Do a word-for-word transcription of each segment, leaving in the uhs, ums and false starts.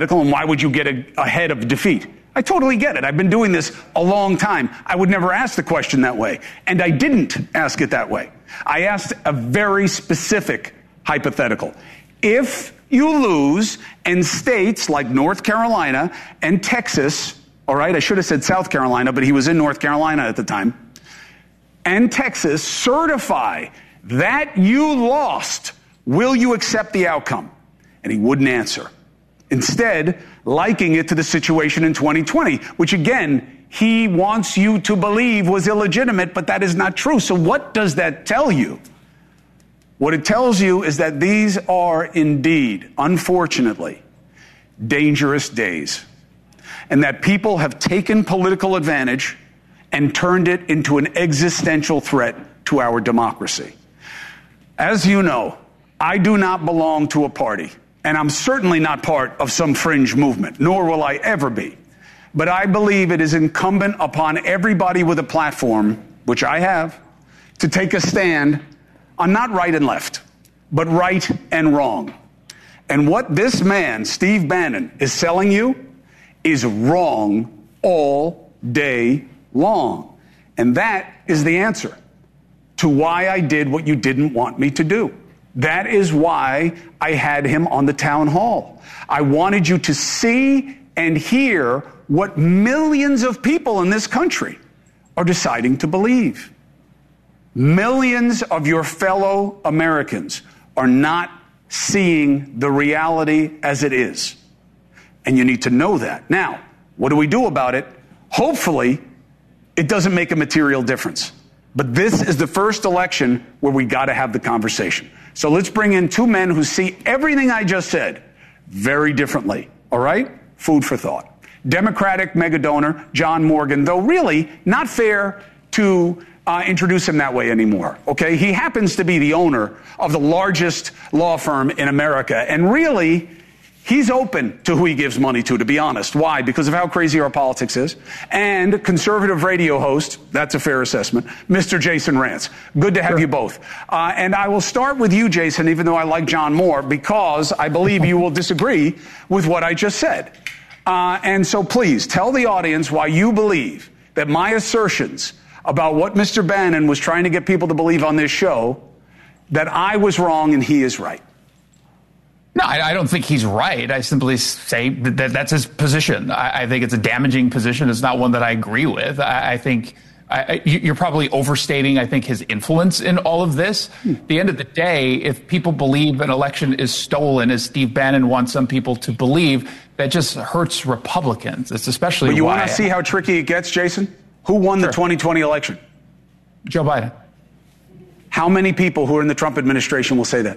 hypothetical, and why would you get a, ahead of defeat? I totally get it. I've been doing this a long time. I would never ask the question that way. And I didn't ask it that way. I asked a very specific hypothetical. If you lose and states like North Carolina and Texas, all right, I should have said South Carolina, but he was in North Carolina at the time, and Texas certify that you lost, will you accept the outcome? And he wouldn't answer. Instead, liking it to the situation in twenty twenty, which again, he wants you to believe was illegitimate, but that is not true. So what does that tell you? What it tells you is that these are indeed, unfortunately, dangerous days, and that people have taken political advantage and turned it into an existential threat to our democracy. As you know, I do not belong to a party. And I'm certainly not part of some fringe movement, nor will I ever be. But I believe it is incumbent upon everybody with a platform, which I have, to take a stand on not right and left, but right and wrong. And what this man, Steve Bannon, is selling you is wrong all day long. And that is the answer to why I did what you didn't want me to do. That is why I had him on the town hall. I wanted you to see and hear what millions of people in this country are deciding to believe. Millions of your fellow Americans are not seeing the reality as it is. And you need to know that. Now, what do we do about it? Hopefully, it doesn't make a material difference. But this is the first election where we got to have the conversation. So let's bring in two men who see everything I just said very differently. All right? Food for thought. Democratic mega donor John Morgan, though really not fair to uh, introduce him that way anymore. Okay? He happens to be the owner of the largest law firm in America. And really, he's open to who he gives money to, to be honest. Why? Because of how crazy our politics is. And conservative radio host, that's a fair assessment, Mister Jason Rantz. Good to have sure. you both. Uh, and I will start with you, Jason, even though I like John more, because I believe you will disagree with what I just said. Uh, and so please tell the audience why you believe that my assertions about what Mister Bannon was trying to get people to believe on this show, that I was wrong and he is right. No, I, I don't think he's right. I simply say that that's his position. I, I think it's a damaging position. It's not one that I agree with. I, I think I, you're probably overstating, I think, his influence in all of this. Hmm. At the end of the day, if people believe an election is stolen, as Steve Bannon wants some people to believe, that just hurts Republicans. It's especially But you why want to see how tricky it gets, Jason? Who won sure. the twenty twenty election? Joe Biden. How many people who are in the Trump administration will say that?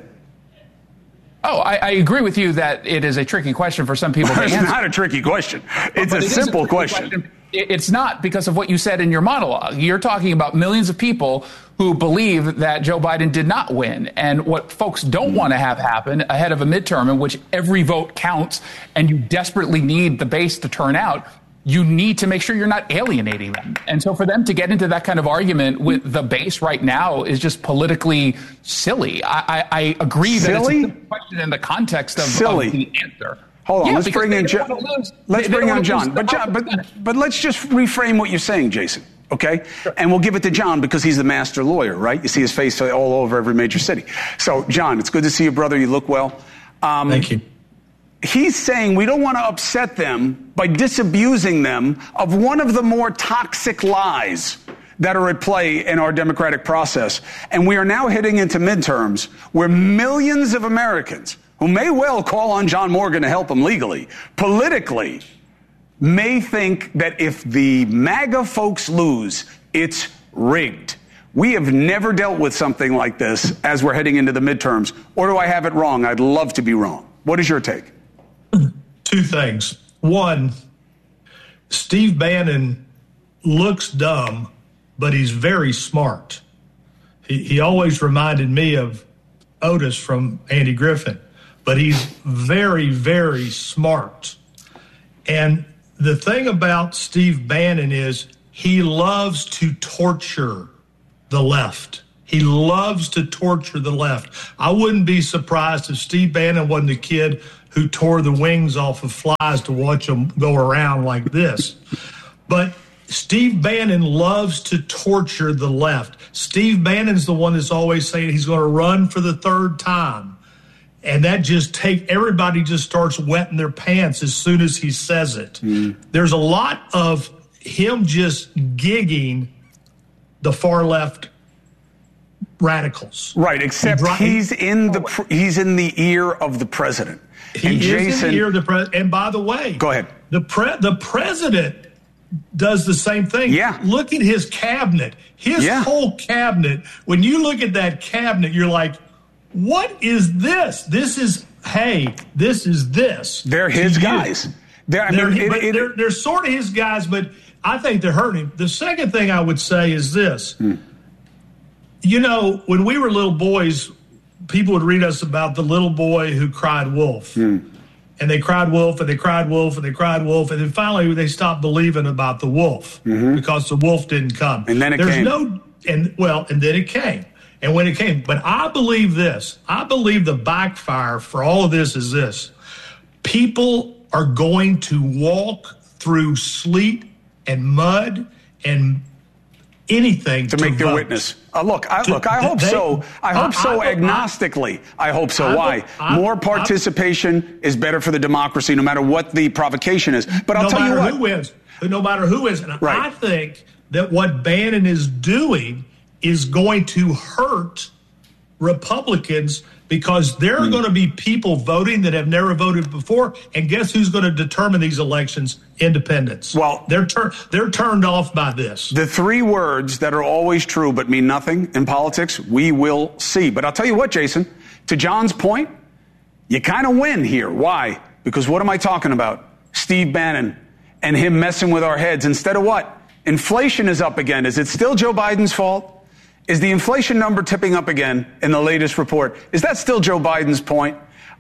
Oh, I, I agree with you that it is a tricky question for some people to answer. It's not a tricky question. It's but a it simple a question. question. It's not because of what you said in your monologue. You're talking about millions of people who believe that Joe Biden did not win. And what folks don't want to have happen ahead of a midterm in which every vote counts and you desperately need the base to turn out, you need to make sure you're not alienating them. And so for them to get into that kind of argument with the base right now is just politically silly. I, I, I agree silly? that it's a question in the context of, silly. of the answer. Hold on, yeah, let's bring in John. Let's they, bring they on John. But, John but, but let's just reframe what you're saying, Jason, okay? Sure. And we'll give it to John because he's the master lawyer, right? You see his face all over every major city. So, John, it's good to see you, brother. You look well. Um, Thank you. He's saying we don't want to upset them by disabusing them of one of the more toxic lies that are at play in our democratic process. And we are now heading into midterms where millions of Americans who may well call on John Morgan to help them legally, politically, may think that if the MAGA folks lose, it's rigged. We have never dealt with something like this as we're heading into the midterms. Or do I have it wrong? I'd love to be wrong. What is your take? Two things. One, Steve Bannon looks dumb, but he's very smart. He, he always reminded me of Otis from Andy Griffin, but he's very, very smart. And the thing about Steve Bannon is he loves to torture the left. He loves to torture the left. I wouldn't be surprised if Steve Bannon wasn't the kid who tore the wings off of flies to watch them go around like this. But Steve Bannon loves to torture the left. Steve Bannon's the one that's always saying he's going to run for the third time. And that just take everybody just starts wetting their pants as soon as he says it. Mm. There's a lot of him just gigging the far left radicals. Right, except he's in the he's in the ear of the president. He and is Jason, in the ear of the president. And by the way, go ahead. The pre- the president does the same thing. Yeah. Look at his cabinet. His yeah. whole cabinet. When you look at that cabinet, you're like, what is this? This is, hey, this is this. They're his guys. They're, I they're, mean, it, but it, they're, they're sort of his guys, but I think they're hurting him. The second thing I would say is this. Hmm. You know, when we were little boys, people would read us about the little boy who cried wolf. Hmm. And they cried wolf, and they cried wolf, and they cried wolf, and then finally they stopped believing about the wolf mm-hmm. because the wolf didn't come. And then it There's came. no, and well, and then it came. And when it came, but I believe this. I believe the backfire for all of this is this. People are going to walk through sleet and mud and anything to, to make their vote. witness. Uh, look, I, look, I hope they, so. I hope I, so I, agnostically. I, I hope so. I, Why? I, More participation is better for the democracy, no matter what the provocation is. But I'll no tell you matter what. Who wins, no matter who wins. And right. I think that what Bannon is doing is going to hurt Republicans because there are mm. going to be people voting that have never voted before. And guess who's going to determine these elections? Independents. Well, they're tur- they're turned off by this. The three words that are always true but mean nothing in politics, we will see. But I'll tell you what, Jason, to John's point, you kind of win here. Why? Because what am I talking about? Steve Bannon and him messing with our heads. Instead of what? Inflation is up again. Is it still Joe Biden's fault? Is the inflation number tipping up again in the latest report? Is that still Joe Biden's point,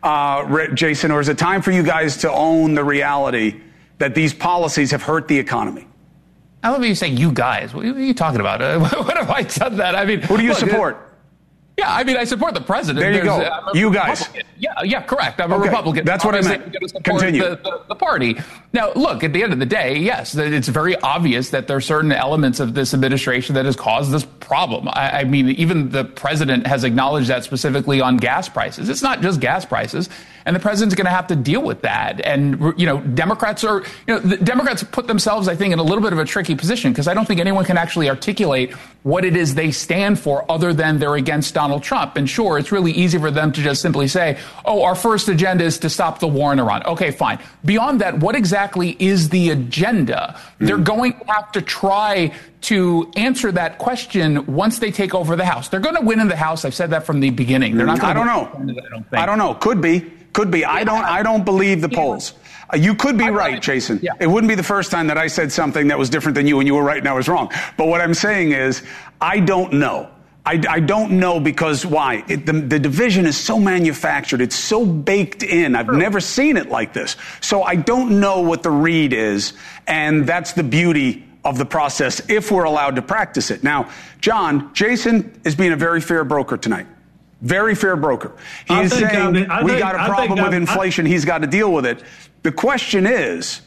uh, Jason, or is it time for you guys to own the reality that these policies have hurt the economy? I love you saying you guys. What are you talking about? Uh, what have I done that? I mean, who do you look, support? Yeah, I mean, I support the president. There you There's, go. uh, You guys. Republican. Yeah, yeah, correct. I'm a okay. Republican. That's what I meant. I'm going to support Continue. The, the, the party. Now, look, at the end of the day, yes, it's very obvious that there are certain elements of this administration that has caused this problem. I, I mean, even the president has acknowledged that specifically on gas prices. It's not just gas prices. And the president's going to have to deal with that. And, you know, Democrats are, you know, the Democrats put themselves, I think, in a little bit of a tricky position because I don't think anyone can actually articulate what it is they stand for other than they're against Donald Trump. And sure, it's really easy for them to just simply say, oh, our first agenda is to stop the war in Iran. Okay, fine. Beyond that, what exactly is the agenda? Mm. They're going to have to try to answer that question once they take over the House. They're going to win in the House. I've said that from the beginning. They're not going I don't to know. I don't, I don't know. Could be. Could be. I don't I don't believe the polls. Uh, you could be right, Jason. Yeah. It wouldn't be the first time that I said something that was different than you and you were right and I was wrong. But what I'm saying is I don't know. I, I don't know because why? It, the, the division is so manufactured. It's so baked in. I've sure. never seen it like this. So I don't know what the read is. And that's the beauty of the process if we're allowed to practice it. Now, John, Jason is being a very fair broker tonight. Very fair broker. He I is saying think, I we think, got a problem with inflation. I, He's got to deal with it. The question is,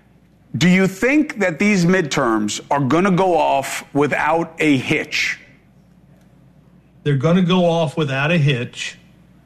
do you think that these midterms are going to go off without a hitch? They're going to go off without a hitch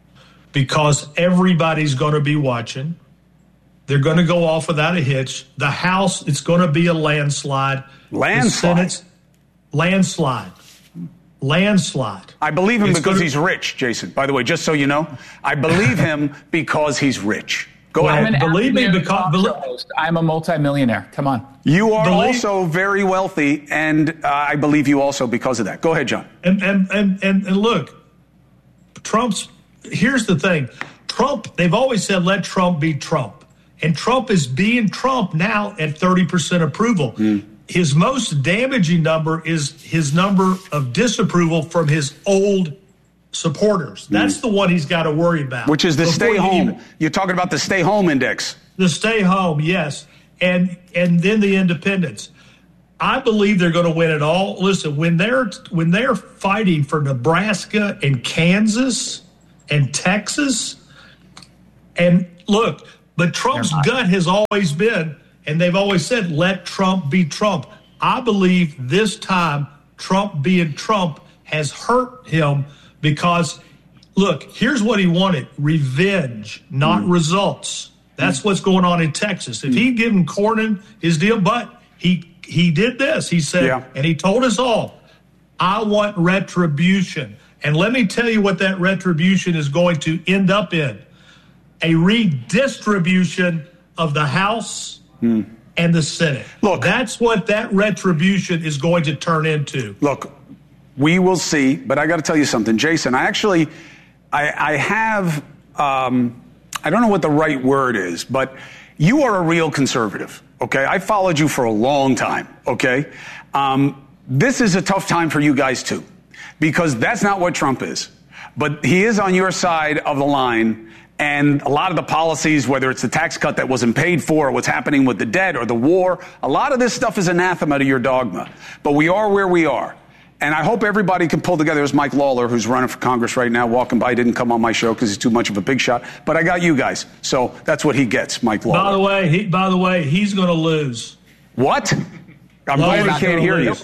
because everybody's going to be watching. They're going to go off without a hitch. The House, it's going to be a landslide. Landslide? The Senate's landslide. Landslide. I believe him it's because gonna, he's rich, Jason. By the way, just so you know, I believe him because he's rich. Go well, ahead. Believe me, because believe, I'm a multimillionaire. Come on. You are believe, also very wealthy, and uh, I believe you also because of that. Go ahead, John. And and, and and and look, Trump's. Here's the thing, Trump. They've always said let Trump be Trump, and Trump is being Trump now at thirty percent approval. Mm. His most damaging number is his number of disapproval from his old supporters. That's mm. the one he's got to worry about. Which is the stay home. Even, You're talking about the stay home index. The stay home, yes. And and then the independents. I believe they're going to win it all. Listen, when they're when they're fighting for Nebraska and Kansas and Texas, and look, but Trump's gut has always been, and they've always said, let Trump be Trump. I believe this time Trump being Trump has hurt him because, look, here's what he wanted: revenge, not mm. results. That's mm. what's going on in Texas. If mm. he'd given Cornyn his deal, but he he did this. He said, yeah. and he told us all, I want retribution. And let me tell you what that retribution is going to end up in: a redistribution of the House mm. and the Senate. Look, that's what that retribution is going to turn into. Look, we will see, but I got to tell you something, Jason. I actually, I, I have, um, I don't know what the right word is, but you are a real conservative, okay? I followed you for a long time, okay? Um, this is a tough time for you guys, too, because that's not what Trump is. But he is on your side of the line. And a lot of the policies, whether it's the tax cut that wasn't paid for, or what's happening with the debt or the war, a lot of this stuff is anathema to your dogma. But we are where we are. And I hope everybody can pull together. There's Mike Lawler, who's running for Congress right now, walking by. Didn't come on my show because he's too much of a big shot. But I got you guys. So that's what he gets, Mike Lawler. By the way, he, by the way, he's going to lose. What? I'm glad he can't hear you.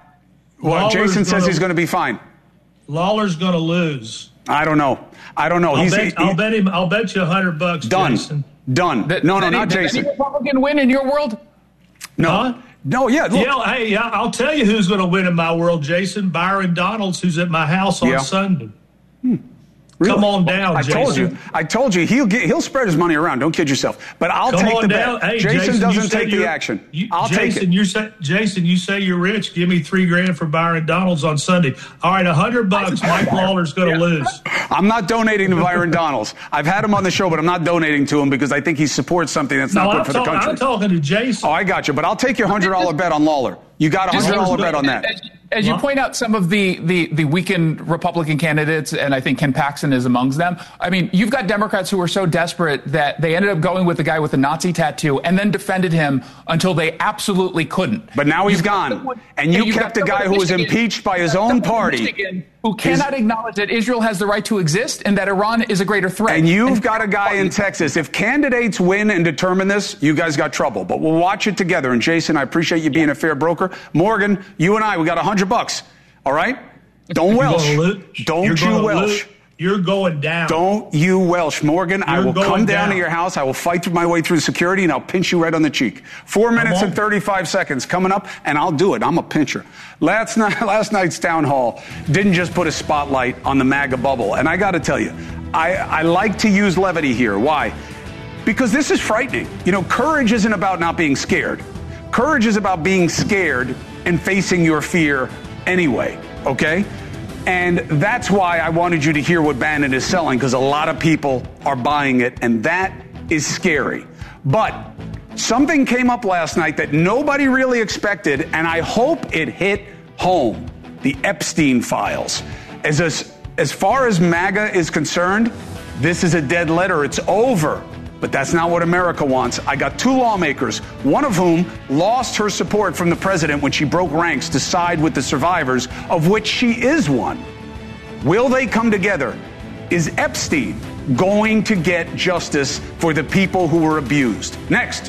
Well, Jason says he's going to be fine. Lawler's going to lose. I don't know. I don't know. I'll, He's, bet, he, I'll bet him. I'll bet you a hundred bucks. Done. Jason. Done. Did, no, no, did not any, Jason. Did any Republican win in your world? No. Huh? No. Yeah. Look. Yeah. Hey. Yeah. I'll tell you who's going to win in my world, Jason. Byron Donalds, who's at my house on yeah. Sunday. Hmm. Really? Come on down, I Jason. told you. I told you he'll get, he'll spread his money around. Don't kid yourself. But I'll Come take the down. bet. Hey, Jason, Jason doesn't take the action. You, I'll Jason, take it. You say, Jason, you say you're rich. Give me three grand for Byron Donalds on Sunday. All right, a hundred bucks. Mike Lawler's going to yeah. lose. I'm not donating to Byron Donalds. I've had him on the show, but I'm not donating to him because I think he supports something that's no, not good I'm for talk, the country. I'm talking to Jason. Oh, I got you. But I'll take your hundred dollar bet on Lawler. You got a hundred dollar bet on that. As, as you point out, some of the, the, the weakened Republican candidates, and I think Ken Paxton is amongst them. I mean, you've got Democrats who were so desperate that they ended up going with the guy with the Nazi tattoo and then defended him until they absolutely couldn't. But now he's gone. Someone, and you and kept a guy who was impeached by his own party. Michigan, who cannot his, acknowledge that Israel has the right to exist and that Iran is a greater threat. And you've and got a guy in Texas. If candidates win and determine this, you guys got trouble. But we'll watch it together. And Jason, I appreciate you being a fair broker. Morgan, you and I, we got a hundred bucks. All right? Don't welch. Don't you welch. You're going down. Don't you welch. Morgan, You're I will come down, down to your house. I will fight my way through security, and I'll pinch you right on the cheek. Four minutes and thirty-five seconds coming up, and I'll do it. I'm a pincher. Last night, last night's town hall didn't just put a spotlight on the MAGA bubble. And I got to tell you, I, I like to use levity here. Why? Because this is frightening. You know, courage isn't about not being scared. Courage is about being scared and facing your fear anyway, okay? And that's why I wanted you to hear what Bannon is selling, because a lot of people are buying it, and that is scary. But something came up last night that nobody really expected, and I hope it hit home. The Epstein files. As, as, as far as MAGA is concerned, this is a dead letter. It's over. But that's not what America wants. I got two lawmakers, one of whom lost her support from the president when she broke ranks to side with the survivors, of which she is one. Will they come together? Is Epstein going to get justice for the people who were abused? Next.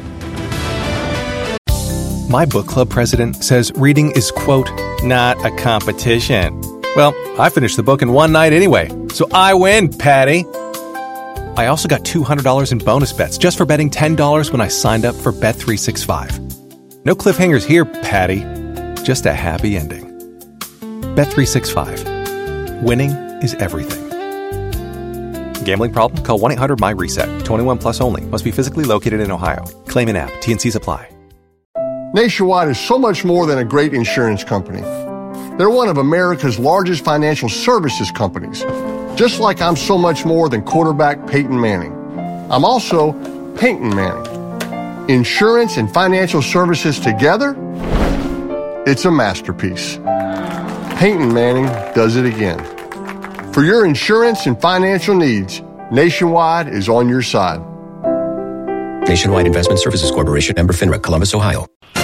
My book club president says reading is, quote, not a competition. Well, I finished the book in one night anyway, so I win, Patty. I also got two hundred dollars in bonus bets just for betting ten dollars when I signed up for Bet three sixty-five. No cliffhangers here, Patty. Just a happy ending. Bet three sixty-five. Winning is everything. Gambling problem? Call one eight hundred M Y reset. twenty-one plus only. Must be physically located in Ohio. Claim in app. T and Cs apply. Nationwide is so much more than a great insurance company. They're one of America's largest financial services companies. Just like I'm so much more than quarterback Peyton Manning. I'm also Peyton Manning. Insurance and financial services together? It's a masterpiece. Peyton Manning does it again. For your insurance and financial needs, Nationwide is on your side. Nationwide Investment Services Corporation, member FINRA, Columbus, Ohio.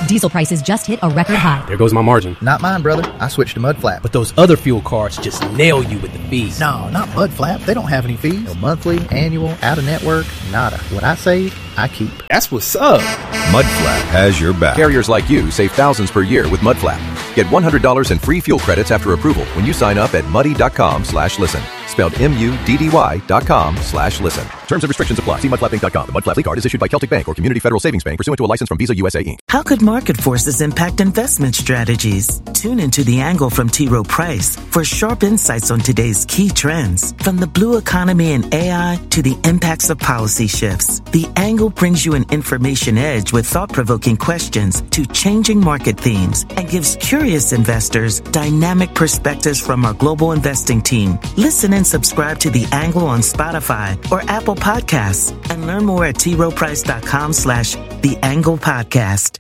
Diesel prices just hit a record high. There goes my margin. Not mine, brother. I switched to Mudflap. But those other fuel cards just nail you with the fees. No, not Mudflap. They don't have any fees. No monthly, annual, out-of-network, nada. What I save, I keep. That's what's up. Mudflap has your back. Carriers like you save thousands per year with Mudflap. Get one hundred dollars in free fuel credits after approval when you sign up at muddy.com slash listen. Spelled M-U-D-D-Y dot com slash listen. Terms and restrictions apply. See mudflap inc dot com. The Mudflap card is issued by Celtic Bank or Community Federal Savings Bank pursuant to a license from Visa U S A, Incorporated. How could market forces impact investment strategies? Tune into The Angle from T. Rowe Price for sharp insights on today's key trends. From the blue economy and A I to the impacts of policy shifts, The Angle brings you an information edge with thought-provoking questions to changing market themes and gives curious investors dynamic perspectives from our global investing team. Listen and subscribe to The Angle on Spotify or Apple Podcasts and learn more at t rowe price dot com slash The Angle Podcast.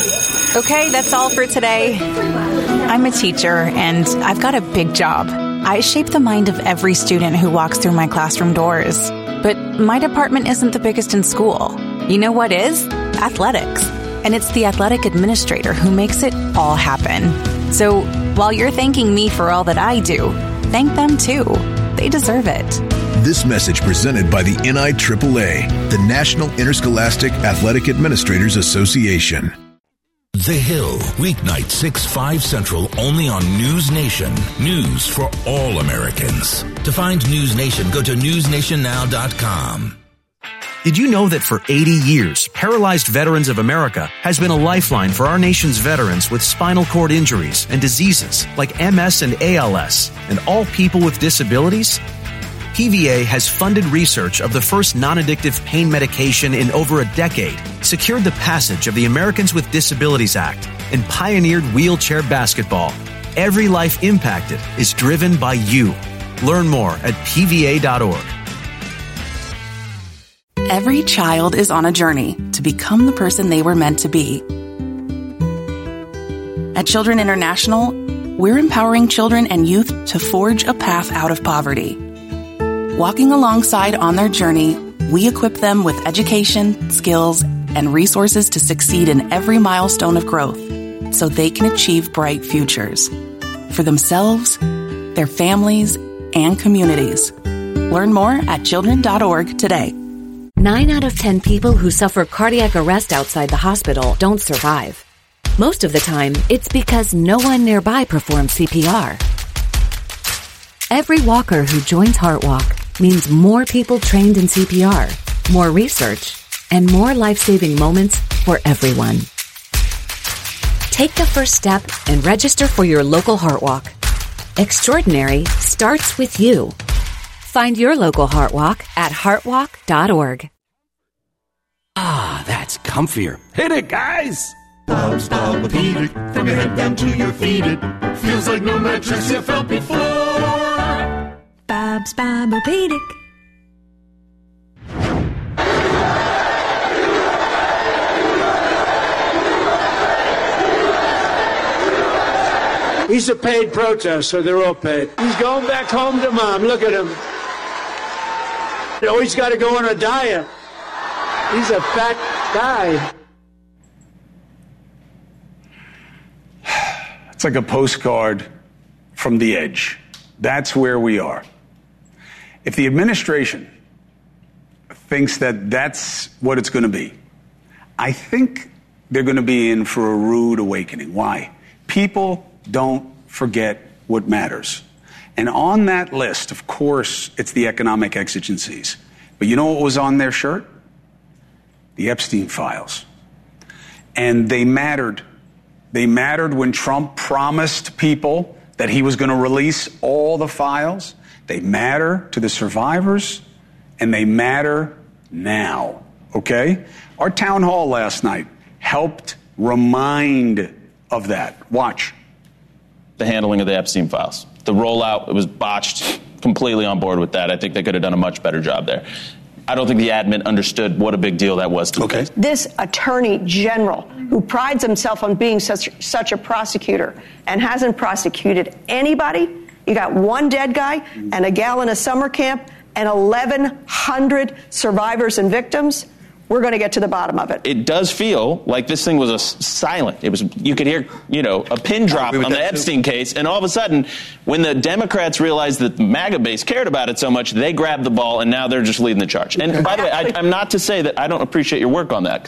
Okay, that's all for today. I'm a teacher and I've got a big job. I shape the mind of every student who walks through my classroom doors. But my department isn't the biggest in school. You know what is? Athletics. And it's the athletic administrator who makes it all happen. So while you're thanking me for all that I do, thank them too. They deserve it. This message presented by the N I triple A, the National Interscholastic Athletic Administrators Association. The Hill, weeknight six, five Central, only on News Nation. News for all Americans. To find News Nation, go to news nation now dot com. Did you know that for eighty years, Paralyzed Veterans of America has been a lifeline for our nation's veterans with spinal cord injuries and diseases like M S and A L S, and all people with disabilities? P V A has funded research of the first non-addictive pain medication in over a decade, secured the passage of the Americans with Disabilities Act, and pioneered wheelchair basketball. Every life impacted is driven by you. Learn more at p v a dot org. Every child is on a journey to become the person they were meant to be. At Children International, we're empowering children and youth to forge a path out of poverty. Walking alongside on their journey, we equip them with education, skills, and resources to succeed in every milestone of growth so they can achieve bright futures for themselves, their families, and communities. Learn more at children dot org today. Nine out of ten people who suffer cardiac arrest outside the hospital don't survive. Most of the time, it's because no one nearby performs C P R. Every walker who joins HeartWalk means more people trained in C P R, more research, and more life-saving moments for everyone. Take the first step and register for your local HeartWalk. Extraordinary starts with you. Find your local HeartWalk at heart walk dot org. Ah, that's comfier. Hit it, guys! Bob's Bobapedic, from your head down to your feet, it feels like no mattress you felt before. Bob's Bobapedic. He's a paid protester. They're all paid. He's going back home to mom. Look at him. Oh, he's got to go on a diet. He's a fat guy. It's like a postcard from the edge. That's where we are. If the administration thinks that that's what it's going to be, I think they're going to be in for a rude awakening. Why? People don't forget what matters. And on that list, of course, it's the economic exigencies. But you know what was on their shirt? The Epstein files. And they mattered. They mattered when Trump promised people that he was going to release all the files. They matter to the survivors, and they matter now, okay? Our town hall last night helped remind of that. Watch. The handling of the Epstein files. The rollout, it was botched. Completely on board with that. I think they could have done a much better job there. I don't think the admin understood what a big deal that was to okay. This attorney general who prides himself on being such, such a prosecutor and hasn't prosecuted anybody. You got one dead guy and a gal in a summer camp and eleven hundred survivors and victims. we're going to get to the bottom of it. It does feel like this thing was a s- silent. It was, you could hear, you know, a pin drop on the Epstein too. case, and all of a sudden, when the Democrats realized that the MAGA base cared about it so much, they grabbed the ball, and now they're just leading the charge. And by the way, I, I'm not to say that I don't appreciate your work on that.